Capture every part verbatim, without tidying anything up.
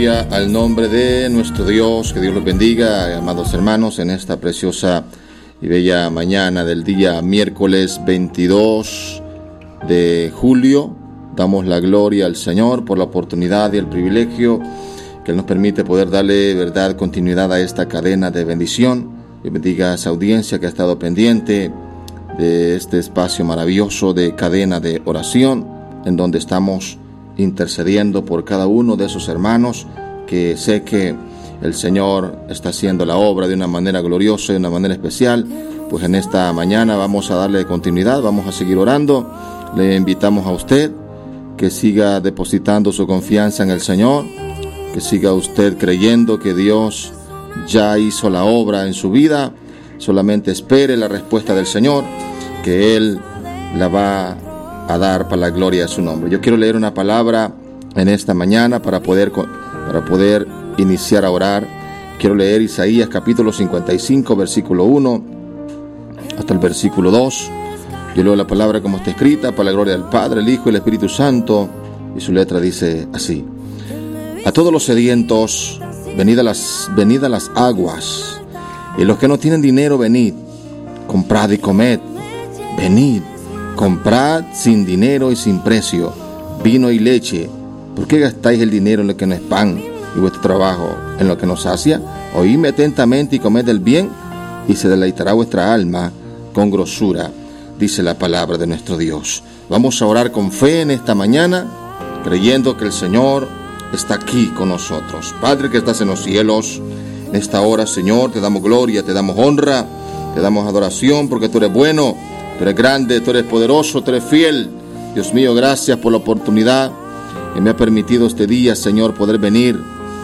Al nombre de nuestro Dios, que Dios los bendiga, amados hermanos, en esta preciosa y bella mañana del día miércoles veintidós de julio. Damos la gloria al Señor por la oportunidad y el privilegio que Él nos permite poder darle, verdad, continuidad a esta cadena de bendición. Dios bendiga a esa audiencia que ha estado pendiente de este espacio maravilloso de cadena de oración, en donde estamos intercediendo por cada uno de esos hermanos que sé que el Señor está haciendo la obra de una manera gloriosa, de una manera especial. Pues en esta mañana vamos a darle continuidad, vamos a seguir orando. Le invitamos a usted que siga depositando su confianza en el Señor, que siga usted creyendo que Dios ya hizo la obra en su vida. Solamente espere la respuesta del Señor, que Él la va a dar para la gloria de su nombre. Yo quiero leer una palabra en esta mañana para poder, para poder iniciar a orar. Quiero leer Isaías capítulo cincuenta y cinco, versículo uno hasta el versículo dos. Yo leo la palabra como está escrita, para la gloria del Padre, el Hijo y el Espíritu Santo, y su letra dice así: a todos los sedientos, venid a las, venid a las aguas, y los que no tienen dinero, venid, comprad y comed, venid, comprad sin dinero y sin precio, vino y leche. ¿Por qué gastáis el dinero en lo que no es pan, y vuestro trabajo en lo que no sacia? Oídme atentamente y comed el bien, y se deleitará vuestra alma con grosura, dice la palabra de nuestro Dios. Vamos a orar con fe en esta mañana, creyendo que el Señor está aquí con nosotros. Padre que estás en los cielos, en esta hora, Señor, te damos gloria, te damos honra, te damos adoración, porque tú eres bueno, tú eres grande, tú eres poderoso, tú eres fiel. Dios mío, gracias por la oportunidad que me ha permitido este día, Señor, poder venir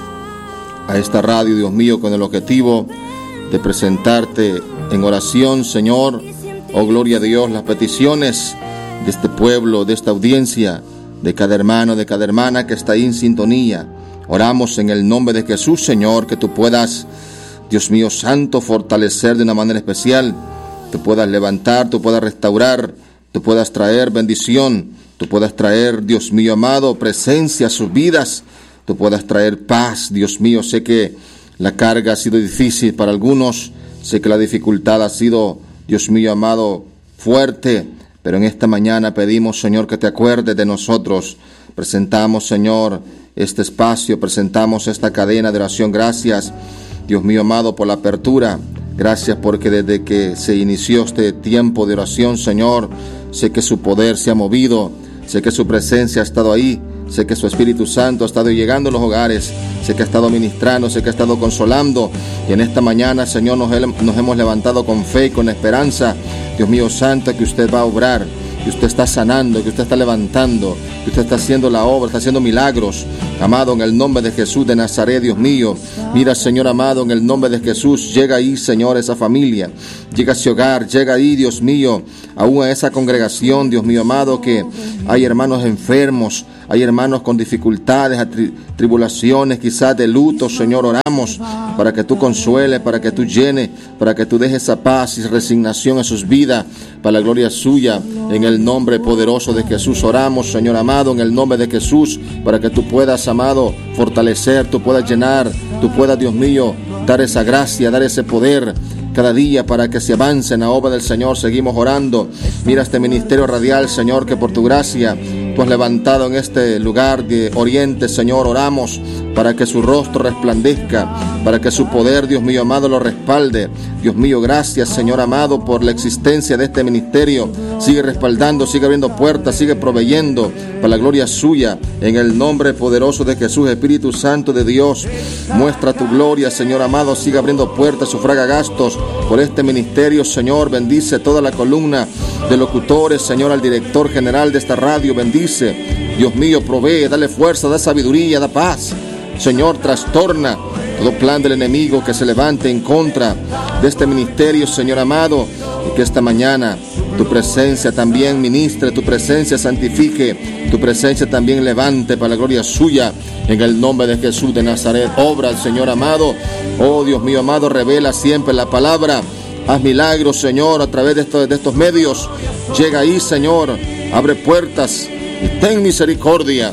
a esta radio, Dios mío, con el objetivo de presentarte en oración, Señor. Oh, gloria a Dios, las peticiones de este pueblo, de esta audiencia, de cada hermano, de cada hermana que está ahí en sintonía. Oramos en el nombre de Jesús, Señor, que tú puedas, Dios mío santo, fortalecer de una manera especial, tú puedas levantar, tú puedas restaurar, tú puedas traer bendición, tú puedas traer, Dios mío amado, presencia a sus vidas, tú puedas traer paz. Dios mío, sé que la carga ha sido difícil para algunos, sé que la dificultad ha sido, Dios mío amado, fuerte, pero en esta mañana pedimos, Señor, que te acuerdes de nosotros. Presentamos, Señor, este espacio, presentamos esta cadena de oración. Gracias, Dios mío amado, por la apertura. Gracias porque desde que se inició este tiempo de oración, Señor, sé que su poder se ha movido, sé que su presencia ha estado ahí, sé que su Espíritu Santo ha estado llegando a los hogares, sé que ha estado ministrando, sé que ha estado consolando. Y en esta mañana, Señor, nos, nos hemos levantado con fe y con esperanza, Dios mío santo, que usted va a obrar, que usted está sanando, que usted está levantando, que usted está haciendo la obra, está haciendo milagros. Amado, en el nombre de Jesús de Nazaret, Dios mío, mira, Señor amado, en el nombre de Jesús, llega ahí, Señor, esa familia, llega a ese hogar, llega ahí, Dios mío, aún a esa congregación, Dios mío amado, que hay hermanos enfermos, hay hermanos con dificultades, tri- tribulaciones, quizás de luto. Señor, oramos para que tú consueles, para que tú llenes, para que tú dejes esa paz y resignación en sus vidas, para la gloria suya. En el nombre poderoso de Jesús oramos, Señor amado, en el nombre de Jesús, para que tú puedas, amado, fortalecer, tú puedas llenar, tú puedas, Dios mío, dar esa gracia, dar ese poder cada día para que se avance en la obra del Señor. Seguimos orando. Mira este ministerio radial, Señor, que por tu gracia tú has levantado en este lugar de Oriente, Señor. Oramos para que su rostro resplandezca, para que su poder, Dios mío amado, lo respalde. Dios mío, gracias, Señor amado, por la existencia de este ministerio. Sigue respaldando, sigue abriendo puertas, sigue proveyendo para la gloria suya. En el nombre poderoso de Jesús, Espíritu Santo de Dios, muestra tu gloria, Señor amado. Sigue abriendo puertas, sufraga gastos por este ministerio, Señor. Bendice toda la columna de locutores, Señor, al director general de esta radio. Bendice, Dios mío, provee, dale fuerza, da sabiduría, da paz. Señor, trastorna todo plan del enemigo que se levante en contra de este ministerio, Señor amado, y que esta mañana tu presencia también ministre, tu presencia santifique, tu presencia también levante para la gloria suya. En el nombre de Jesús de Nazaret, obra el Señor amado. Oh Dios mío amado, revela siempre la palabra. Haz milagros, Señor, a través de estos, de estos medios. Llega ahí, Señor, abre puertas y ten misericordia.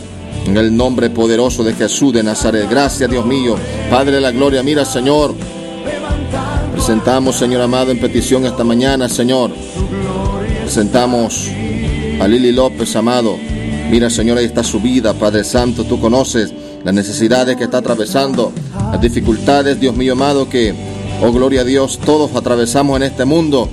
en el nombre poderoso de Jesús de Nazaret. Gracias, Dios mío, Padre de la gloria. Mira, Señor, presentamos, Señor amado, en petición esta mañana, Señor. Presentamos a Lili López, amado. Mira, Señor, ahí está su vida, Padre Santo. Tú conoces las necesidades que está atravesando, las dificultades, Dios mío amado, que, oh gloria a Dios, todos atravesamos en este mundo.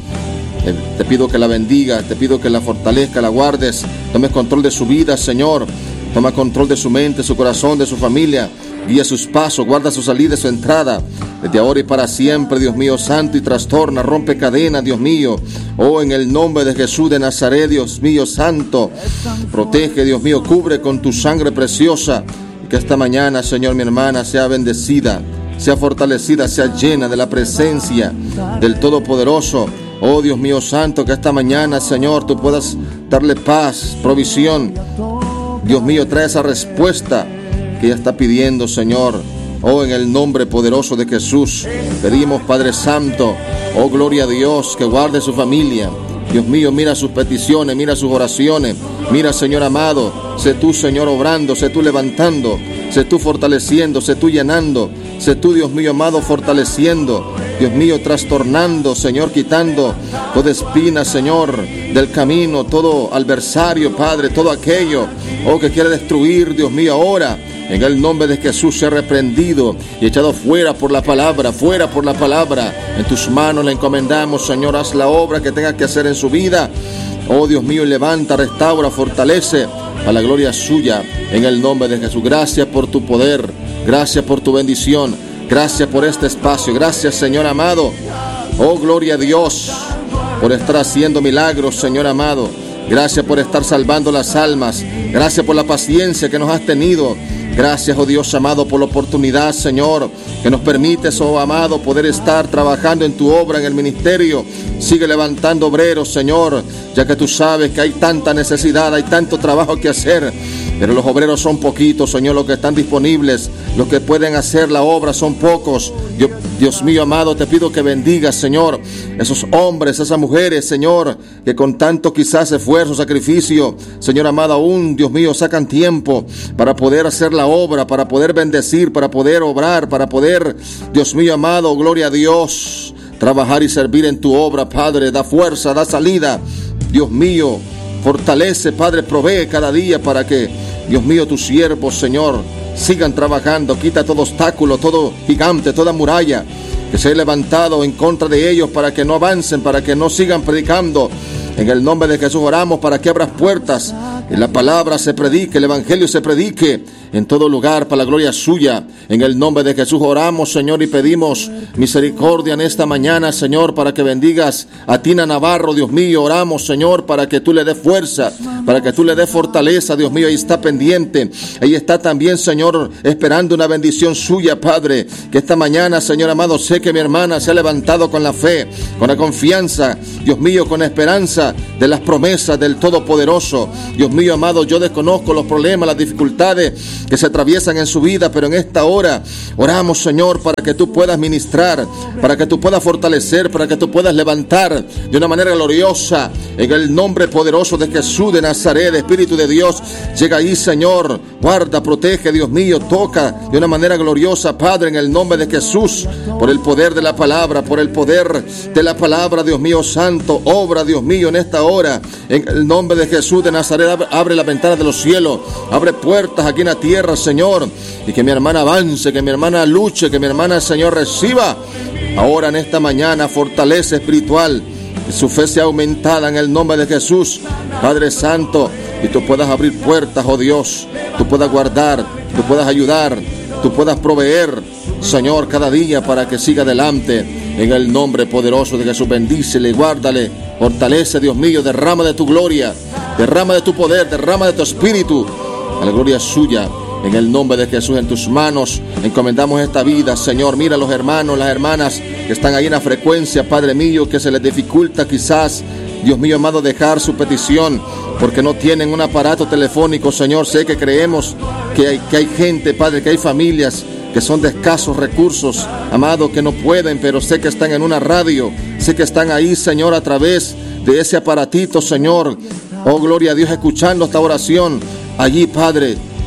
Te pido que la bendiga, te pido que la fortalezca, la guardes. Tomes control de su vida, Señor. Toma control de su mente, su corazón, de su familia. Guía sus pasos, guarda su salida y su entrada, desde ahora y para siempre, Dios mío santo, y trastorna, rompe cadenas, Dios mío. Oh, en el nombre de Jesús de Nazaret, Dios mío santo, protege, Dios mío, cubre con tu sangre preciosa. Y que esta mañana, Señor, mi hermana, sea bendecida, sea fortalecida, sea llena de la presencia del Todopoderoso. Oh, Dios mío santo, que esta mañana, Señor, tú puedas darle paz, provisión. Dios mío, trae esa respuesta que ella está pidiendo, Señor. Oh, en el nombre poderoso de Jesús, pedimos, Padre Santo, oh, gloria a Dios, que guarde su familia. Dios mío, mira sus peticiones, mira sus oraciones. Mira, Señor amado, sé tú, Señor, obrando, sé tú levantando, sé tú fortaleciendo, sé tú llenando, sé tú, Dios mío amado, fortaleciendo. Dios mío, trastornando, Señor, quitando toda espina, Señor, del camino, todo adversario, Padre, todo aquello, oh, que quiere destruir, Dios mío, ahora, en el nombre de Jesús, sea reprendido y echado fuera por la palabra, fuera por la palabra. En tus manos le encomendamos, Señor, haz la obra que tengas que hacer en su vida. Oh, Dios mío, levanta, restaura, fortalece a la gloria suya, en el nombre de Jesús. Gracias por tu poder, gracias por tu bendición, gracias por este espacio, gracias, Señor amado. Oh, gloria a Dios, por estar haciendo milagros, Señor amado. Gracias por estar salvando las almas, gracias por la paciencia que nos has tenido. Gracias, oh Dios amado, por la oportunidad, Señor, que nos permites, oh amado, poder estar trabajando en tu obra, en el ministerio. Sigue levantando obreros, Señor, ya que tú sabes que hay tanta necesidad, hay tanto trabajo que hacer, pero los obreros son poquitos, Señor, los que están disponibles, los que pueden hacer la obra son pocos. Dios, Dios mío amado, te pido que bendigas, Señor, esos hombres, esas mujeres, Señor, que con tanto quizás esfuerzo, sacrificio, Señor amado, aún, Dios mío, sacan tiempo para poder hacer la obra, para poder bendecir, para poder obrar, para poder, Dios mío amado, gloria a Dios, trabajar y servir en tu obra, Padre. Da fuerza, da salida, Dios mío, fortalece, Padre, provee cada día para que, Dios mío, tus siervos, Señor, sigan trabajando. Quita todo obstáculo, todo gigante, toda muralla que se ha levantado en contra de ellos, para que no avancen, para que no sigan predicando. En el nombre de Jesús oramos para que abras puertas y la palabra se predique, el evangelio se predique en todo lugar para la gloria suya. En el nombre de Jesús oramos, Señor, y pedimos misericordia en esta mañana, Señor, para que bendigas a Tina Navarro, Dios mío. Oramos, Señor, para que tú le des fuerza, para que tú le des fortaleza, Dios mío. Ahí está pendiente, ahí está también, Señor, esperando una bendición suya, Padre. Que esta mañana, Señor amado, sé que mi hermana se ha levantado con la fe, con la confianza, Dios mío, con la esperanza de las promesas del Todopoderoso. Dios mío amado, yo desconozco los problemas, las dificultades que se atraviesan en su vida, pero en esta hora oramos, Señor, para que tú puedas ministrar, para que tú puedas fortalecer, para que tú puedas levantar de una manera gloriosa, en el nombre poderoso de Jesús de Nazaret. Espíritu de Dios, llega ahí, Señor, guarda, protege, Dios mío, toca de una manera gloriosa, Padre, en el nombre de Jesús, por el poder de la palabra, por el poder de la palabra, Dios mío santo, obra, Dios mío, en esta hora, en el nombre de Jesús de Nazaret. Abre, abre la ventana de los cielos, abre puertas aquí en la tierra, Señor, y que mi hermana avance, que mi hermana luche, que mi hermana, Señor, reciba ahora en esta mañana fortaleza espiritual, que su fe sea aumentada en el nombre de Jesús, Padre Santo, y tú puedas abrir puertas, oh Dios, tú puedas guardar, tú puedas ayudar, tú puedas proveer, Señor, cada día para que siga adelante. En el nombre poderoso de Jesús, bendícele, guárdale, fortalece, Dios mío, derrama de tu gloria, derrama de tu poder, derrama de tu espíritu, a la gloria suya. En el nombre de Jesús, en tus manos encomendamos esta vida, Señor. Mira a los hermanos, las hermanas que están ahí en la frecuencia, Padre mío, que se les dificulta quizás, Dios mío amado, dejar su petición porque no tienen un aparato telefónico, Señor. Sé que creemos que hay, que hay gente, Padre, que hay familias que son de escasos recursos, amado, que no pueden, pero sé que están en una radio, sé que están ahí, Señor, a través de ese aparatito, Señor. Oh, gloria a Dios, escuchando esta oración allí, Padre.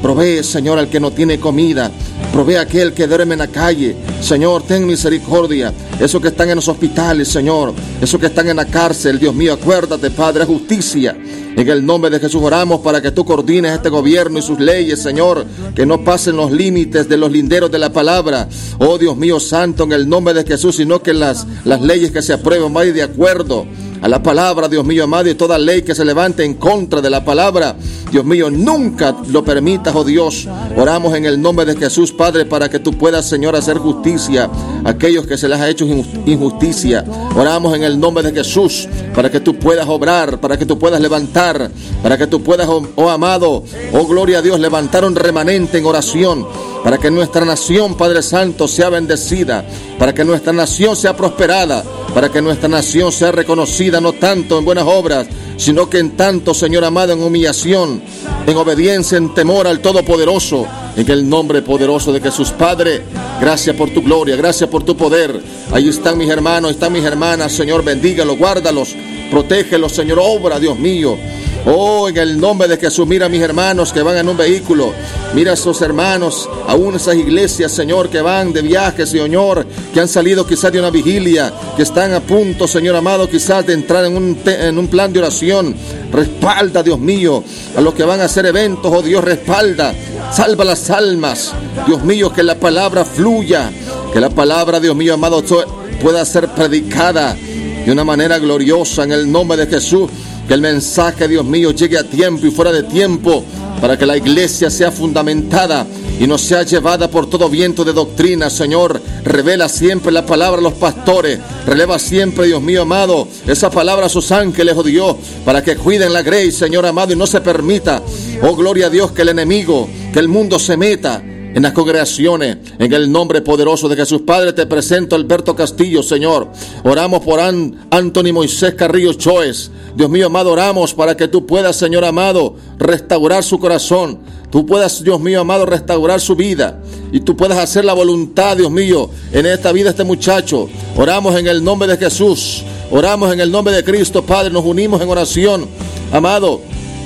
Provee, Señor, al que no tiene comida. Provee a aquel que duerme en la calle. Señor, ten misericordia. Esos que están en los hospitales, Señor. Esos que están en la cárcel, Dios mío, acuérdate, Padre, justicia. En el nombre de Jesús oramos para que tú coordines este gobierno y sus leyes, Señor, que no pasen los límites de los linderos de la palabra. Oh Dios mío santo, en el nombre de Jesús, sino que las, las leyes que se aprueben vayan de acuerdo a la palabra, Dios mío amado, y toda ley que se levante en contra de la palabra, Dios mío, nunca lo permitas, oh Dios. Oramos en el nombre de Jesús, Padre, para que tú puedas, Señor, hacer justicia a aquellos que se les ha hecho injusticia. Oramos en el nombre de Jesús para que tú puedas obrar, para que tú puedas levantar, para que tú puedas, oh, oh amado, oh gloria a Dios, levantar un remanente en oración, para que nuestra nación, Padre Santo, sea bendecida, para que nuestra nación sea prosperada, para que nuestra nación sea reconocida no tanto en buenas obras, sino que en tanto, Señor amado, en humillación, en obediencia, en temor al Todopoderoso, en el nombre poderoso de Jesús. Padre, gracias por tu gloria, gracias por tu poder. Ahí están mis hermanos, están mis hermanas, Señor, bendígalos, guárdalos, protégelos, Señor, obra, Dios mío. Oh, en el nombre de Jesús, mira a mis hermanos que van en un vehículo. Mira a esos hermanos, aún esas iglesias, Señor, que van de viaje, Señor, que han salido quizás de una vigilia, que están a punto, Señor amado, quizás de entrar en un, te- en un plan de oración. Respalda, Dios mío, a los que van a hacer eventos, oh Dios, respalda. Salva las almas, Dios mío, que la palabra fluya, que la palabra, Dios mío amado, pueda ser predicada de una manera gloriosa en el nombre de Jesús. Que el mensaje, Dios mío, llegue a tiempo y fuera de tiempo, para que la iglesia sea fundamentada y no sea llevada por todo viento de doctrina, Señor. Revela siempre la palabra a los pastores, releva siempre, Dios mío amado, esa palabra a sus ángeles, oh Dios, para que cuiden la grey, Señor amado, y no se permita, oh gloria a Dios, que el enemigo, que el mundo se meta en las congregaciones. En el nombre poderoso de Jesús. Padre, te presento a Alberto Castillo, Señor. Oramos por An- Anthony Moisés Carrillo Choes. Dios mío amado, oramos para que tú puedas, Señor amado, restaurar su corazón. Tú puedas, Dios mío amado, restaurar su vida. Y tú puedas hacer la voluntad, Dios mío, en esta vida de este muchacho. Oramos en el nombre de Jesús. Oramos en el nombre de Cristo, Padre. Nos unimos en oración, amado.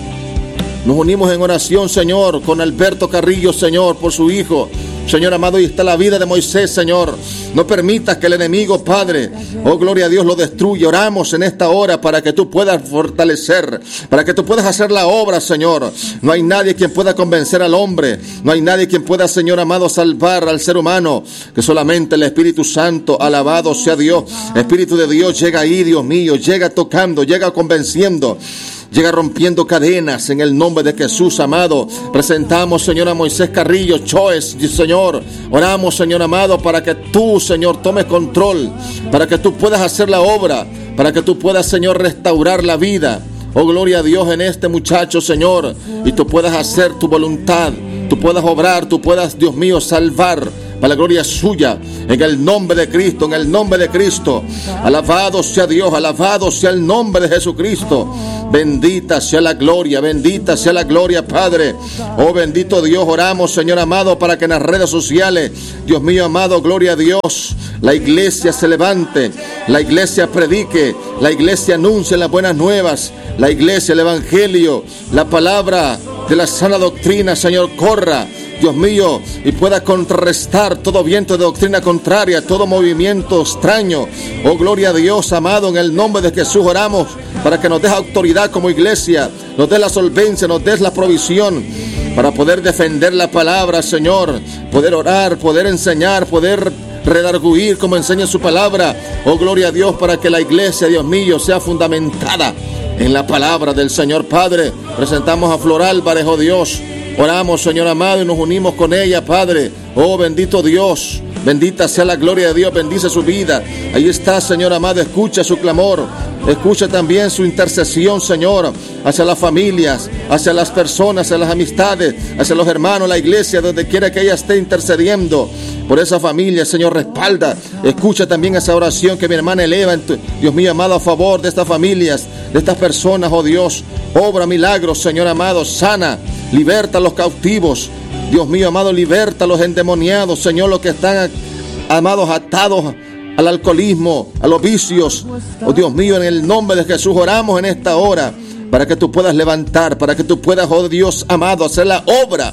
Nos unimos en oración, Señor, con Alberto Carrillo, Señor, por su hijo. Señor amado, y está la vida de Moisés, Señor. No permitas que el enemigo, Padre, oh gloria a Dios, lo destruya. Oramos en esta hora para que tú puedas fortalecer, para que tú puedas hacer la obra, Señor. No hay nadie quien pueda convencer al hombre. No hay nadie quien pueda, Señor amado, salvar al ser humano. Que solamente el Espíritu Santo, alabado sea Dios. Espíritu de Dios, llega ahí, Dios mío. Llega tocando, llega convenciendo. Llega rompiendo cadenas en el nombre de Jesús, amado. Presentamos, Señor, a Moisés Carrillo Choes, Señor. Oramos, Señor amado, para que tú, Señor, tomes control, para que tú puedas hacer la obra, para que tú puedas, Señor, restaurar la vida. Oh, gloria a Dios en este muchacho, Señor. Y tú puedas hacer tu voluntad, tú puedas obrar, tú puedas, Dios mío, salvar. Para la gloria suya, en el nombre de Cristo, en el nombre de Cristo. Alabado sea Dios, alabado sea el nombre de Jesucristo. Bendita sea la gloria, bendita sea la gloria, Padre. Oh, bendito Dios, oramos, Señor amado, para que en las redes sociales, Dios mío amado, gloria a Dios, la iglesia se levante, la iglesia predique, la iglesia anuncie las buenas nuevas, la iglesia, el evangelio, la palabra de la sana doctrina, Señor, corra, Dios mío, y pueda contrarrestar todo viento de doctrina contraria, todo movimiento extraño. Oh, gloria a Dios, amado, en el nombre de Jesús oramos para que nos des autoridad como iglesia, nos des la solvencia, nos des la provisión para poder defender la palabra, Señor, poder orar, poder enseñar, poder redarguir como enseña su palabra. Oh, gloria a Dios, para que la iglesia, Dios mío, sea fundamentada en la palabra del Señor. Padre, presentamos a Flor Álvarez, oh Dios. Oramos, Señor amado, y nos unimos con ella, Padre. Oh, bendito Dios, bendita sea la gloria de Dios, bendice su vida. Ahí está, Señor amado, escucha su clamor, escucha también su intercesión, Señor, hacia las familias, hacia las personas, hacia las amistades, hacia los hermanos, la iglesia, donde quiera que ella esté intercediendo por esa familia, Señor, respalda. Escucha también esa oración que mi hermana eleva, en tu, Dios mío amado, a favor de estas familias, de estas personas, oh Dios. Obra milagros, Señor amado, sana, liberta a los cautivos. Dios mío amado, liberta a los endemoniados, Señor, los que están, amados, atados al alcoholismo, a los vicios. Oh Dios mío, en el nombre de Jesús oramos en esta hora para que tú puedas levantar, para que tú puedas, oh Dios amado, hacer la obra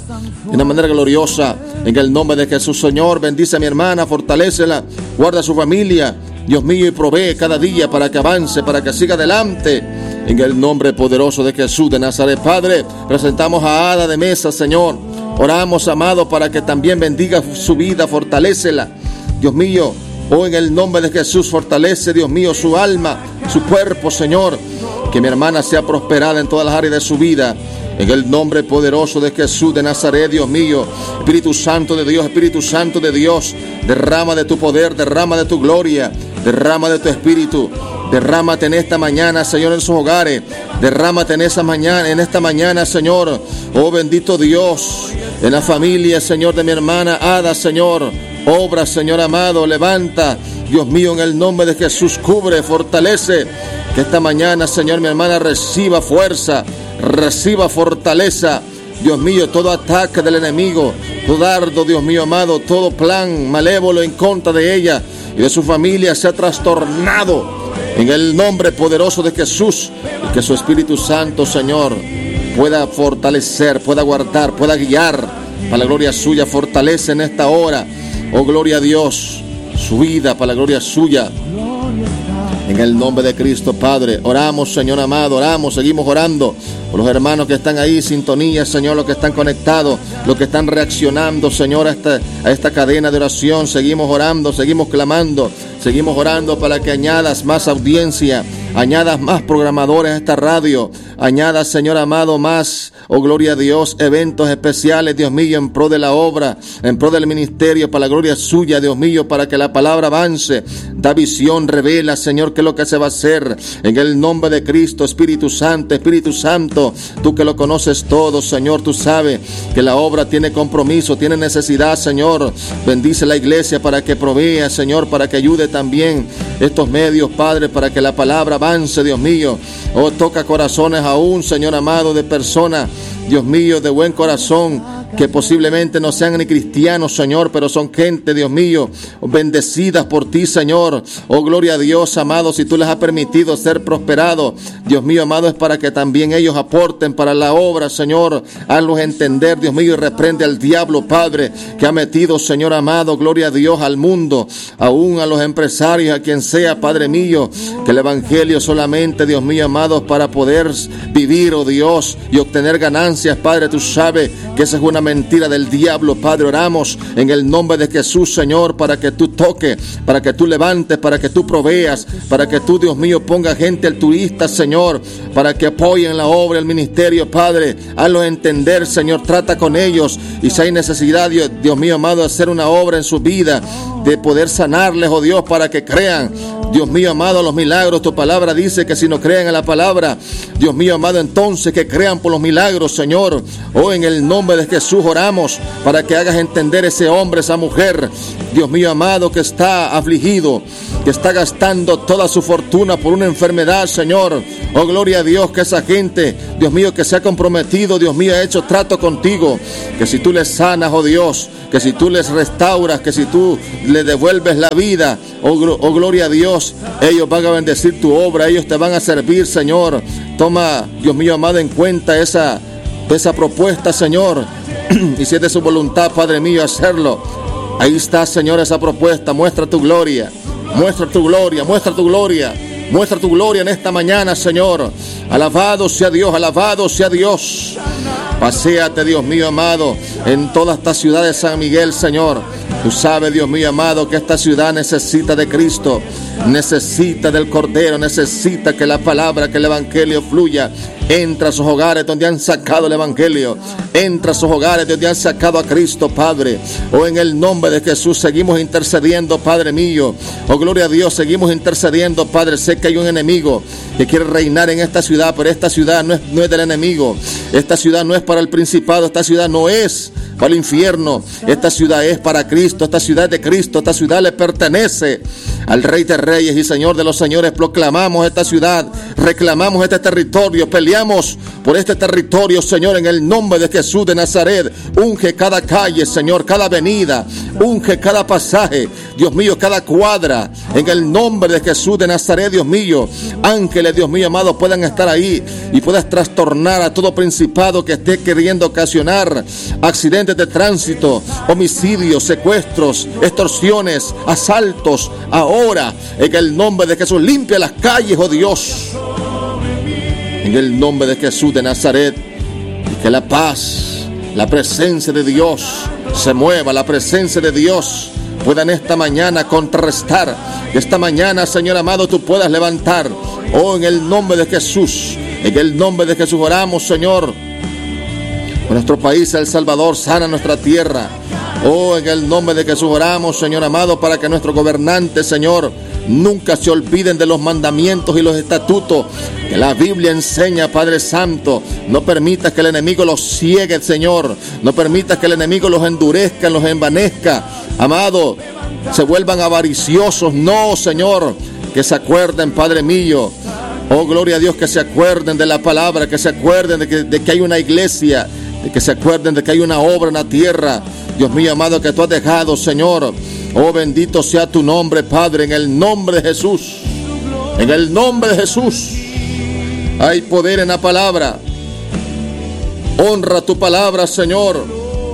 de una manera gloriosa. En el nombre de Jesús, Señor, bendice a mi hermana, fortalécela, guarda a su familia, Dios mío, y provee cada día para que avance, para que siga adelante. En el nombre poderoso de Jesús de Nazaret, Padre, presentamos a Ada de Mesa, Señor. Oramos, amado, para que también bendiga su vida, fortalécela, Dios mío. Oh, en el nombre de Jesús, fortalece, Dios mío, su alma, su cuerpo, Señor. Que mi hermana sea prosperada en todas las áreas de su vida. En el nombre poderoso de Jesús de Nazaret, Dios mío. Espíritu Santo de Dios, Espíritu Santo de Dios, derrama de tu poder, derrama de tu gloria, derrama de tu espíritu. Derrámate en esta mañana, Señor, en sus hogares. Derrámate en esa mañana, en esta mañana, Señor. Oh, bendito Dios, en la familia, Señor, de mi hermana Ada, Señor. Obra, Señor amado, levanta, Dios mío, en el nombre de Jesús, cubre, fortalece. Que esta mañana, Señor, mi hermana reciba fuerza, reciba fortaleza. Dios mío, todo ataque del enemigo, todo dardo, Dios mío amado, todo plan malévolo en contra de ella y de su familia sea trastornado en el nombre poderoso de Jesús. Y que su Espíritu Santo, Señor, pueda fortalecer, pueda guardar, pueda guiar para la gloria suya. Fortalece en esta hora, oh gloria a Dios, su vida para la gloria suya. En el nombre de Cristo, Padre, oramos, Señor amado, oramos, seguimos orando por los hermanos que están ahí, sintonía, Señor, los que están conectados, los que están reaccionando, Señor, a esta, a esta cadena de oración. Seguimos orando, seguimos clamando, seguimos orando para que añadas más audiencia, añadas más programadores a esta radio, añadas, Señor amado, más, oh gloria a Dios, eventos especiales, Dios mío, en pro de la obra, en pro del ministerio, para la gloria suya, Dios mío, para que la palabra avance. Da visión, revela, Señor, qué es lo que se va a hacer. En el nombre de Cristo, Espíritu Santo, Espíritu Santo, tú que lo conoces todo, Señor, tú sabes que la obra tiene compromiso, tiene necesidad, Señor. Bendice la iglesia para que provea, Señor, para que ayude también estos medios, Padre, para que la palabra avance, Dios mío. Oh, toca corazones aún, Señor amado, de personas, Dios mío, de buen corazón, que posiblemente no sean ni cristianos, Señor, pero son gente, Dios mío, bendecidas por ti, Señor. Oh, gloria a Dios, amado, si tú les has permitido ser prosperados, Dios mío, amado, es para que también ellos aporten para la obra, Señor. Hazlos entender, Dios mío, y reprende al diablo, Padre, que ha metido, Señor amado, gloria a Dios, al mundo, aún a los empresarios, a quien sea, Padre mío, que el evangelio solamente, Dios mío, amado, para poder vivir, oh Dios, y obtener ganancias, Padre, tú sabes que esa es una mentira del diablo, Padre. Oramos en el nombre de Jesús, Señor, para que tú toques, para que tú levantes, para que tú proveas, para que tú, Dios mío, ponga gente altruista, Señor, para que apoyen la obra, el ministerio, Padre. Hazlos entender, Señor, trata con ellos, y si hay necesidad, Dios, Dios mío, amado, de hacer una obra en su vida, de poder sanarles, oh Dios, para que crean, Dios mío, amado, los milagros. Tu palabra dice que si no creen en la palabra, Dios mío, amado, entonces que crean por los milagros, Señor. Oh, en el nombre de Jesús oramos para que hagas entender ese hombre, esa mujer, Dios mío, amado, que está afligido, que está gastando toda su fortuna por una enfermedad, Señor. Oh, gloria a Dios, que esa gente, Dios mío, que se ha comprometido, Dios mío, ha hecho trato contigo, que si tú les sanas, oh Dios, que si tú les restauras, que si tú les devuelves la vida, oh, oh gloria a Dios, ellos van a bendecir tu obra, ellos te van a servir, Señor. Toma, Dios mío amado, en cuenta esa, esa propuesta, Señor, y si es de su voluntad, Padre mío, hacerlo. Ahí está, Señor, esa propuesta. Muestra tu gloria, muestra tu gloria, muestra tu gloria, muestra tu gloria en esta mañana, Señor. Alabado sea Dios, alabado sea Dios. Paséate, Dios mío amado, en toda esta ciudad de San Miguel, Señor. Tú sabes, Dios mío amado, que esta ciudad necesita de Cristo, necesita del Cordero, necesita que la palabra, que el evangelio fluya. Entra a sus hogares donde han sacado el evangelio, entra a sus hogares donde han sacado a Cristo, Padre. Oh, en el nombre de Jesús seguimos intercediendo, Padre mío. Oh, gloria a Dios, seguimos intercediendo, Padre. Sé que hay un enemigo que quiere reinar en esta ciudad, pero esta ciudad no es, no es del enemigo. Esta ciudad no es para el principado, esta ciudad no es para el infierno. Esta ciudad es para Cristo, esta ciudad es de Cristo, esta ciudad le pertenece al Rey de Reyes y Señor de los Señores. Proclamamos esta ciudad, reclamamos este territorio, peleamos por este territorio, Señor, en el nombre de Jesús de Nazaret. Unge cada calle, Señor, cada avenida, unge cada pasaje. Dios mío, cada cuadra, en el nombre de Jesús de Nazaret, Dios mío. Ángeles, Dios mío amado, puedan estar ahí y puedas trastornar a todo principado que esté queriendo ocasionar accidentes de tránsito, homicidios, secuestros, extorsiones, asaltos. Ahora, en el nombre de Jesús, limpia las calles, oh Dios. En el nombre de Jesús de Nazaret, y que la paz, la presencia de Dios se mueva, la presencia de Dios pueda en esta mañana contrarrestar, que esta mañana, Señor amado, tú puedas levantar, oh, en el nombre de Jesús, en el nombre de Jesús oramos, Señor, por nuestro país, El Salvador, sana nuestra tierra, oh, en el nombre de Jesús oramos, Señor amado, para que nuestros gobernantes, Señor, nunca se olviden de los mandamientos y los estatutos que la Biblia enseña, Padre Santo. No permitas que el enemigo los ciegue, Señor. No permitas que el enemigo los endurezca, los envanezca. Amado, se vuelvan avariciosos. No, Señor, que se acuerden, Padre mío. Oh, gloria a Dios, que se acuerden de la palabra, que se acuerden de que, de que hay una iglesia, de que se acuerden de que hay una obra en la tierra. Dios mío amado, que tú has dejado, Señor. Oh, bendito sea tu nombre, Padre, en el nombre de Jesús. En el nombre de Jesús. Hay poder en la palabra. Honra tu palabra, Señor.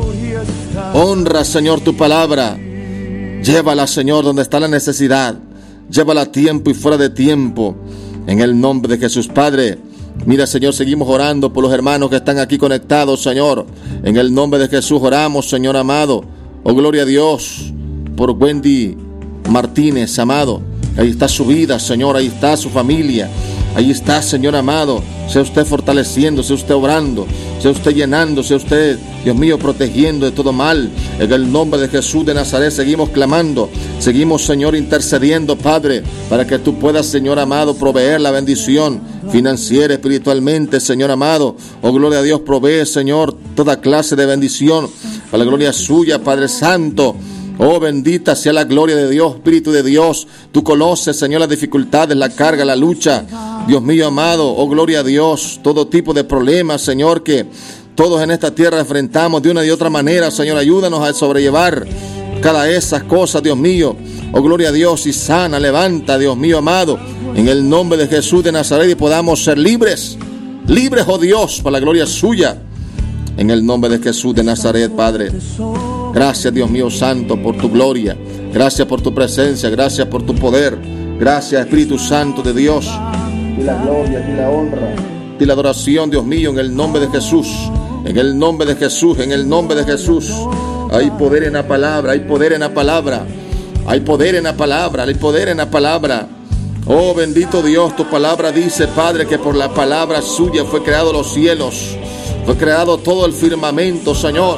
Honra, Señor, tu palabra. Llévala, Señor, donde está la necesidad. Llévala a tiempo y fuera de tiempo. En el nombre de Jesús, Padre. Mira, Señor, seguimos orando por los hermanos que están aquí conectados, Señor. En el nombre de Jesús oramos, Señor amado. Oh, gloria a Dios. Por Wendy Martínez, amado. Ahí está su vida, Señor. Ahí está su familia. Ahí está, Señor amado. Sea usted fortaleciendo, sea usted obrando, sea usted llenando, sea usted, Dios mío, protegiendo de todo mal. En el nombre de Jesús de Nazaret seguimos clamando. Seguimos, Señor, intercediendo, Padre, para que tú puedas, Señor amado, proveer la bendición financiera, espiritualmente, Señor amado. Oh, gloria a Dios, provee, Señor, toda clase de bendición para la gloria suya, Padre Santo. Oh, bendita sea la gloria de Dios, Espíritu de Dios. Tú conoces, Señor, las dificultades, la carga, la lucha. Dios mío amado, oh, gloria a Dios. Todo tipo de problemas, Señor, que todos en esta tierra enfrentamos de una y otra manera. Señor, ayúdanos a sobrellevar cada esas cosas, Dios mío. Oh, gloria a Dios, y sana, levanta, Dios mío amado, en el nombre de Jesús de Nazaret, y podamos ser libres. Libres, oh Dios, para la gloria suya. En el nombre de Jesús de Nazaret, Padre. Gracias, Dios mío santo, por tu gloria. Gracias por tu presencia. Gracias por tu poder. Gracias, Espíritu Santo de Dios. Y la gloria, y la honra, y la adoración, Dios mío, en el nombre de Jesús. En el nombre de Jesús, en el nombre de Jesús. Hay poder en la palabra, hay poder en la palabra. Hay poder en la palabra, hay poder en la palabra. Oh, bendito Dios, tu palabra dice, Padre, que por la palabra suya fue creado los cielos. Fue creado todo el firmamento, Señor.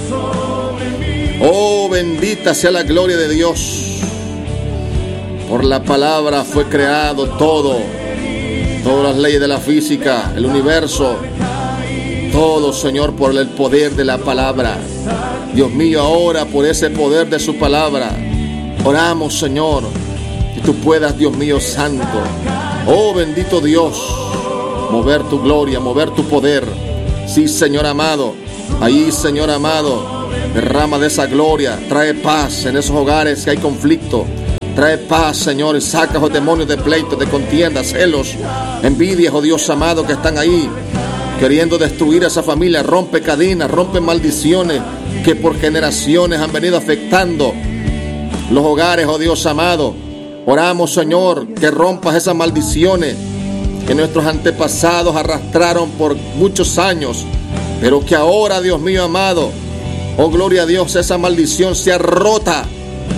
Oh, bendita sea la gloria de Dios. Por la palabra fue creado todo. Todas las leyes de la física, el universo. Todo, Señor, por el poder de la palabra. Dios mío, ahora por ese poder de su palabra, oramos, Señor, que tú puedas, Dios mío santo. Oh, bendito Dios, mover tu gloria, mover tu poder. Sí, Señor amado. Ahí, Señor amado, derrama de esa gloria. Trae paz en esos hogares que hay conflicto. Trae paz, Señor, y saca a los demonios de pleitos, de contiendas, celos, envidias, oh Dios amado, que están ahí queriendo destruir a esa familia. Rompe cadenas, rompe maldiciones que por generaciones han venido afectando los hogares, oh Dios amado. Oramos, Señor, que rompas esas maldiciones que nuestros antepasados arrastraron por muchos años, pero que ahora, Dios mío amado, oh gloria a Dios, esa maldición sea rota,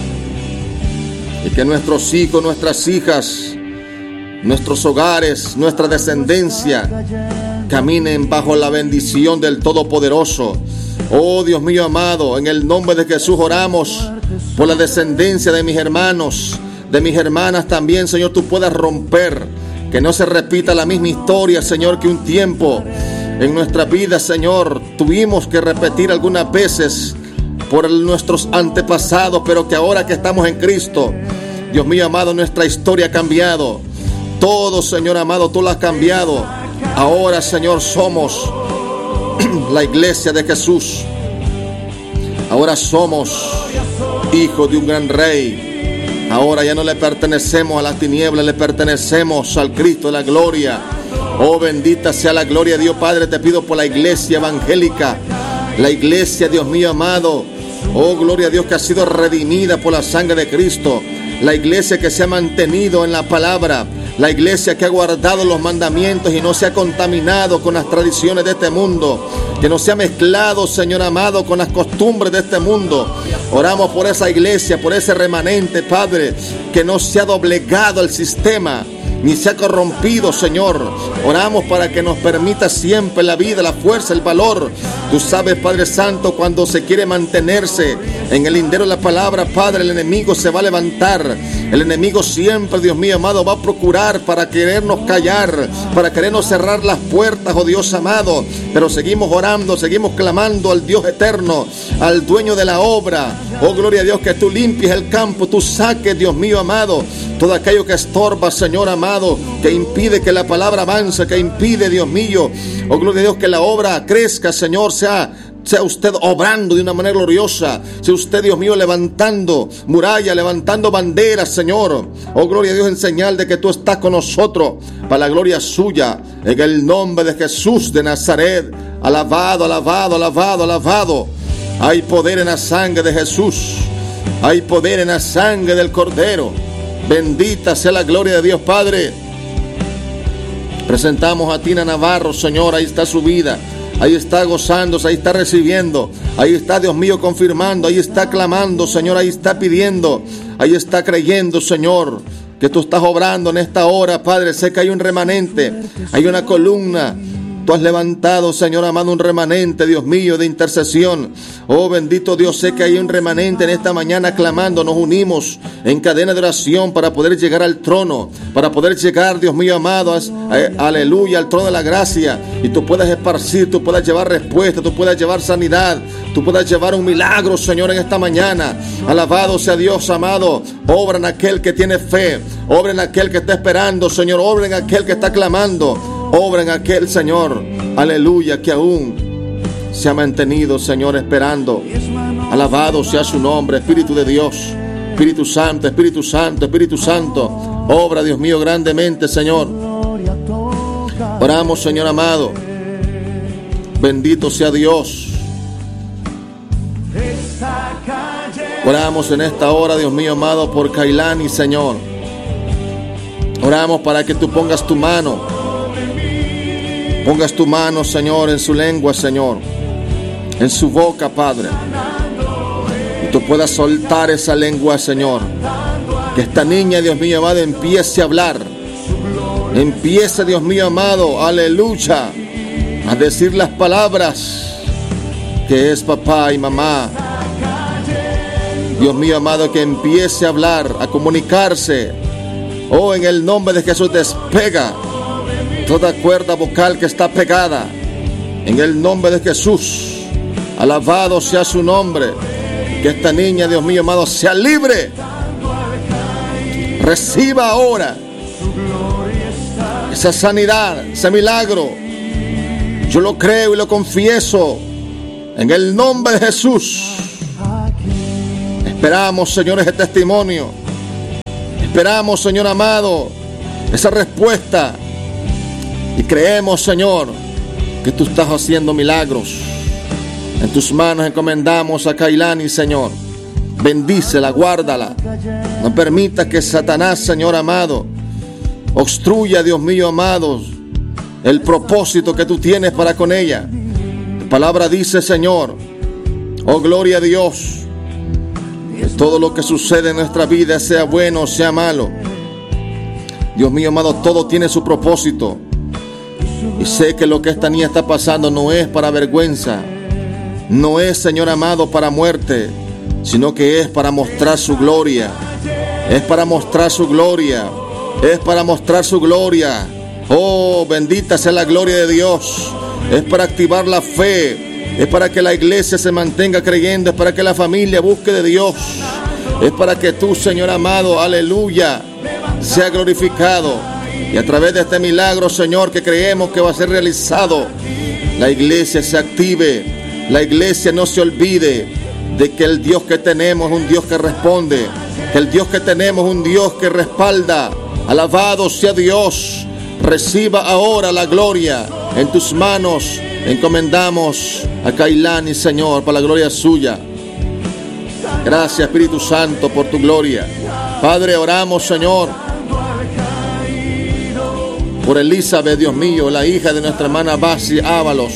y que nuestros hijos, nuestras hijas, nuestros hogares, nuestra descendencia caminen bajo la bendición del Todopoderoso. Oh Dios mío amado, en el nombre de Jesús oramos por la descendencia de mis hermanos, de mis hermanas también, Señor, tú puedas romper, que no se repita la misma historia, Señor, que un tiempo en nuestra vida, Señor, tuvimos que repetir algunas veces por nuestros antepasados, pero que ahora que estamos en Cristo, Dios mío amado, nuestra historia ha cambiado. Todo, Señor amado, tú lo has cambiado. Ahora, Señor, somos la iglesia de Jesús. Ahora somos hijos de un gran rey. Ahora ya no le pertenecemos a las tinieblas, le pertenecemos al Cristo de la gloria. Oh, bendita sea la gloria de Dios. Padre, te pido por la iglesia evangélica, la iglesia, Dios mío amado. Oh, gloria a Dios, que ha sido redimida por la sangre de Cristo. La iglesia que se ha mantenido en la palabra. La iglesia que ha guardado los mandamientos y no se ha contaminado con las tradiciones de este mundo. Que no se ha mezclado, Señor amado, con las costumbres de este mundo. Oramos por esa iglesia, por ese remanente, Padre, que no se ha doblegado al sistema, ni se ha corrompido, Señor. Oramos para que nos permita siempre la vida, la fuerza, el valor. Tú sabes, Padre Santo, cuando se quiere mantenerse en el lindero de la palabra, Padre, el enemigo se va a levantar. El enemigo siempre, Dios mío amado, va a procurar para querernos callar, para querernos cerrar las puertas, oh Dios amado. Pero seguimos orando, seguimos clamando al Dios eterno, al dueño de la obra. Oh, gloria a Dios, que tú limpies el campo, tú saques, Dios mío amado, todo aquello que estorba, Señor amado, que impide que la palabra avance, que impide, Dios mío, oh gloria a Dios, que la obra crezca, Señor, sea, sea usted obrando de una manera gloriosa, sea usted, Dios mío, levantando murallas, levantando banderas, Señor, oh gloria a Dios, en señal de que tú estás con nosotros, para la gloria suya, en el nombre de Jesús de Nazaret. Alabado, alabado, alabado, alabado. Hay poder en la sangre de Jesús, hay poder en la sangre del Cordero. Bendita sea la gloria de Dios, Padre. Presentamos a Tina Navarro, Señor, ahí está su vida, ahí está gozándose, ahí está recibiendo, ahí está, Dios mío, confirmando, ahí está clamando, Señor, ahí está pidiendo, ahí está creyendo, Señor, que tú estás obrando en esta hora, Padre. Sé que hay un remanente, hay una columna. Tú has levantado, Señor amado, un remanente, Dios mío, de intercesión. Oh, bendito Dios, sé que hay un remanente en esta mañana clamando. Nos unimos en cadena de oración para poder llegar al trono, para poder llegar, Dios mío amado, a, a, aleluya, al trono de la gracia. Y tú puedas esparcir, tú puedas llevar respuesta, tú puedas llevar sanidad, tú puedas llevar un milagro, Señor, en esta mañana. Alabado sea Dios amado. Obra en aquel que tiene fe, obra en aquel que está esperando, Señor, obra en aquel que está clamando. Obra en aquel, Señor, aleluya, que aún se ha mantenido, Señor, esperando. Alabado sea su nombre, Espíritu de Dios, Espíritu Santo, Espíritu Santo, Espíritu Santo. Obra, Dios mío, grandemente, Señor. Oramos, Señor amado. Bendito sea Dios. Oramos en esta hora, Dios mío amado, por Kailani, Señor. Oramos para que tú pongas tu mano. Pongas tu mano, Señor, en su lengua, Señor, en su boca, Padre, y tú puedas soltar esa lengua, Señor. Que esta niña, Dios mío amado, empiece a hablar, empiece, Dios mío amado, aleluya, a decir las palabras que es papá y mamá. Dios mío amado, que empiece a hablar, a comunicarse. Oh, en el nombre de Jesús, despega toda cuerda vocal que está pegada, en el nombre de Jesús. Alabado sea su nombre. Que esta niña, Dios mío amado, sea libre. Reciba ahora esa sanidad, ese milagro. Yo lo creo y lo confieso en el nombre de Jesús. Esperamos, Señor, ese testimonio. Esperamos, Señor amado, esa respuesta. Y creemos, Señor, que tú estás haciendo milagros. En tus manos encomendamos a Kailani, Señor. Bendícela, guárdala. No permita que Satanás, Señor amado, obstruya, Dios mío amado, el propósito que tú tienes para con ella. Tu palabra dice, Señor, oh gloria a Dios, que todo lo que sucede en nuestra vida, sea bueno o sea malo, Dios mío amado, todo tiene su propósito. Y sé que lo que esta niña está pasando no es para vergüenza, no es, Señor amado, para muerte, sino que es para mostrar su gloria. Es para mostrar su gloria. Es para mostrar su gloria. Oh, bendita sea la gloria de Dios. Es para activar la fe. Es para que la iglesia se mantenga creyendo. Es para que la familia busque de Dios. Es para que tú, Señor amado, aleluya, sea glorificado. Y a través de este milagro, Señor, que creemos que va a ser realizado, la iglesia se active, la iglesia no se olvide de que el Dios que tenemos es un Dios que responde, que el Dios que tenemos es un Dios que respalda. Alabado sea Dios. Reciba ahora la gloria. En tus manos encomendamos a Kailani, Señor, para la gloria suya. Gracias, Espíritu Santo, por tu gloria. Padre, oramos, Señor, por Elizabeth, Dios mío, la hija de nuestra hermana Basi Ábalos.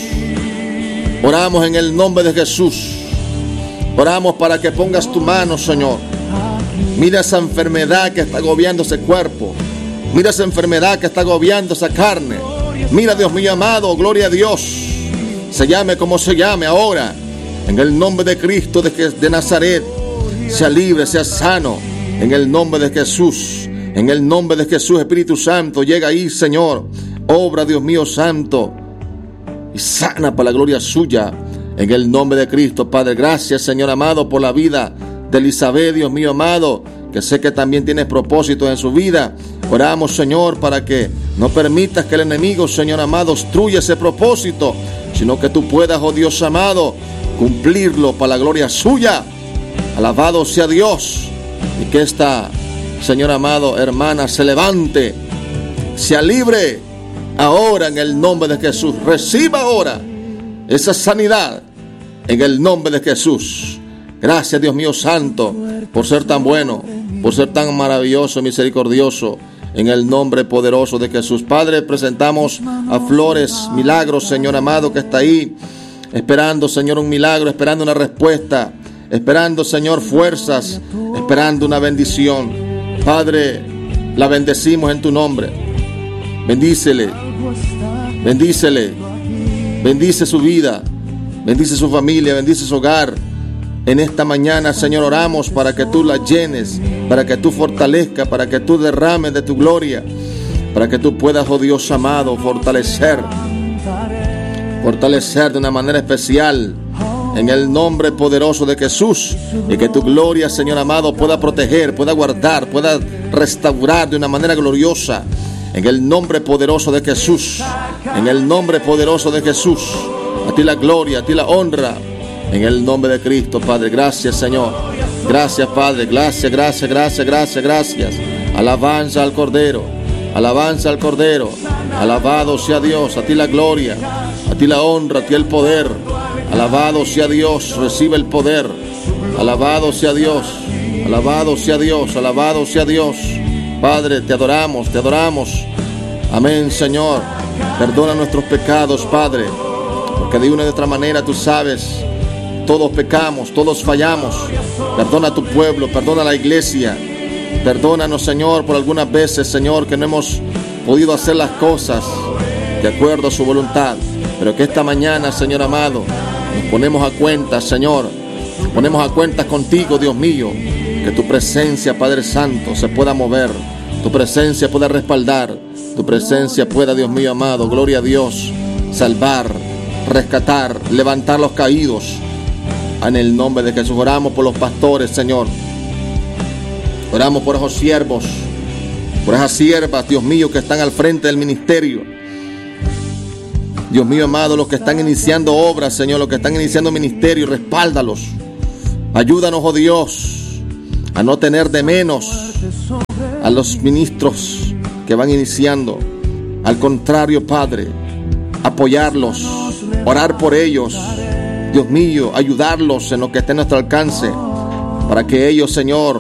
Oramos en el nombre de Jesús. Oramos para que pongas tu mano, Señor. Mira esa enfermedad que está agobiando ese cuerpo. Mira esa enfermedad que está agobiando esa carne. Mira, Dios mío amado, gloria a Dios. Se llame como se llame ahora. En el nombre de Cristo de, de Nazaret. Sea libre, sea sano. En el nombre de Jesús. En el nombre de Jesús, Espíritu Santo, llega ahí, Señor. Obra, Dios mío santo. Y sana para la gloria suya. En el nombre de Cristo, Padre. Gracias, Señor amado, por la vida de Elizabeth, Dios mío amado, que sé que también tienes propósitos en su vida. Oramos, Señor, para que no permitas que el enemigo, Señor amado, obstruya ese propósito, sino que tú puedas, oh Dios amado, cumplirlo para la gloria suya. Alabado sea Dios. Y que esta, Señor amado, hermana se levante, sea libre ahora en el nombre de Jesús. Reciba ahora esa sanidad en el nombre de Jesús. Gracias, Dios mío santo, por ser tan bueno, por ser tan maravilloso, misericordioso, en el nombre poderoso de Jesús. Padre, presentamos a Flores Milagros, Señor amado, que está ahí esperando, Señor, un milagro, esperando una respuesta, esperando, Señor, fuerzas, esperando una bendición. Padre, la bendecimos en tu nombre. Bendícele, bendícele, bendice su vida, bendice su familia, bendice su hogar. En esta mañana, Señor, oramos para que tú la llenes, para que tú fortalezcas, para que tú derrames de tu gloria, para que tú puedas, oh Dios amado, fortalecer, fortalecer de una manera especial, en el nombre poderoso de Jesús, y que tu gloria, Señor amado, pueda proteger, pueda guardar, pueda restaurar de una manera gloriosa, en el nombre poderoso de Jesús, en el nombre poderoso de Jesús. A ti la gloria, a ti la honra. En el nombre de Cristo, Padre. Gracias, Señor. Gracias, Padre. Gracias, gracias, gracias, gracias, gracias. Alabanza al Cordero. Alabanza al Cordero. Alabado sea Dios. A ti la gloria. A ti la honra. A ti el poder. Alabado sea Dios. Recibe el poder. Alabado sea Dios. Alabado sea Dios. Alabado sea Dios. Padre, te adoramos, te adoramos. Amén, Señor. Perdona nuestros pecados, Padre. Porque de una u otra manera tú sabes, todos pecamos, todos fallamos. Perdona a tu pueblo, perdona a la iglesia. Perdónanos, Señor, por algunas veces, Señor, que no hemos podido hacer las cosas de acuerdo a su voluntad. Pero que esta mañana, Señor amado, nos ponemos a cuentas, Señor. Nos ponemos a cuentas contigo, Dios mío. Que tu presencia, Padre Santo, se pueda mover. Tu presencia pueda respaldar. Tu presencia pueda, Dios mío amado, gloria a Dios, salvar, rescatar, levantar los caídos. En el nombre de Jesús oramos por los pastores, Señor. Oramos por esos siervos, por esas siervas, Dios mío, que están al frente del ministerio. Dios mío amado, los que están iniciando obras, Señor, los que están iniciando ministerio, respáldalos. Ayúdanos, oh Dios, a no tener de menos a los ministros que van iniciando. Al contrario, Padre, apoyarlos, orar por ellos. Dios mío, ayudarlos en lo que esté a nuestro alcance, para que ellos, Señor,